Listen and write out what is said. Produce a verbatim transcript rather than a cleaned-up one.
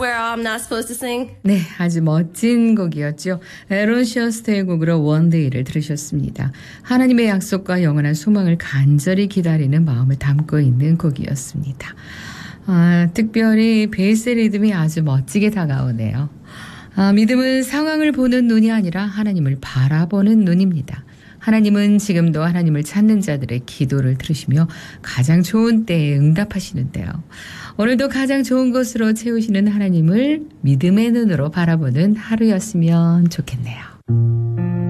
where I'm not supposed to sing? 네, 아주 멋진 곡이었죠. 에런 셔스터의 곡으로 One Day를 들으셨습니다. 하나님의 약속과 영원한 소망을 간절히 기다리는 마음을 담고 있는 곡이었습니다. 아, 특별히 베이스 리듬이 아주 멋지게 다가오네요. 아, 믿음은 상황을 보는 눈이 아니라 하나님을 바라보는 눈입니다. 하나님은 지금도 하나님을 찾는 자들의 기도를 들으시며 가장 좋은 때에 응답하시는데요. 오늘도 가장 좋은 것으로 채우시는 하나님을 믿음의 눈으로 바라보는 하루였으면 좋겠네요.